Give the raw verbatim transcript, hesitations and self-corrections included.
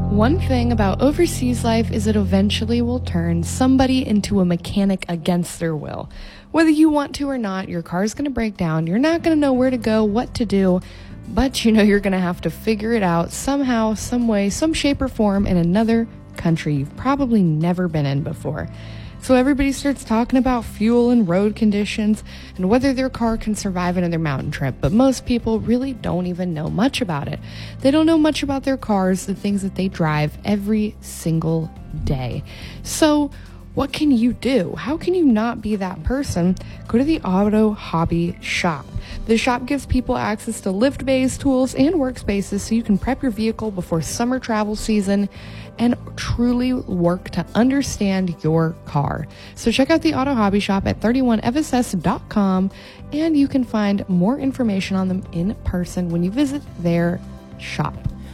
One thing about overseas life is it eventually will turn somebody into a mechanic against their will. Whether you want to or not, your car's going to break down. You're not going to know where to go, what to do, but you know you're going to have to figure it out somehow, some way, some shape or form in another country you've probably never been in before. So everybody starts talking about fuel and road conditions and whether their car can survive another mountain trip, but most people really don't even know much about it. They don't know much about their cars, the things that they drive every single day. So what can you do? How can you not be that person? Go to the Auto Hobby Shop. The shop gives people access to lift bays, tools, and workspaces so you can prep your vehicle before summer travel season and truly work to understand your car. So check out the Auto Hobby Shop at thirty-one F S S dot com, and you can find more information on them in person when you visit their shop.